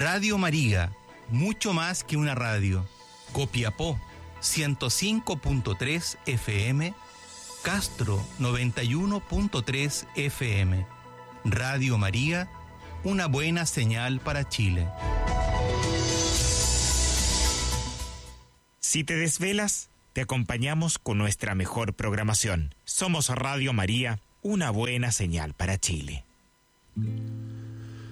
Radio María, mucho más que una radio. Copiapó, 105.3 FM. Castro, 91.3 FM. Radio María, una buena señal para Chile. Si te desvelas, te acompañamos con nuestra mejor programación. Somos Radio María, una buena señal para Chile.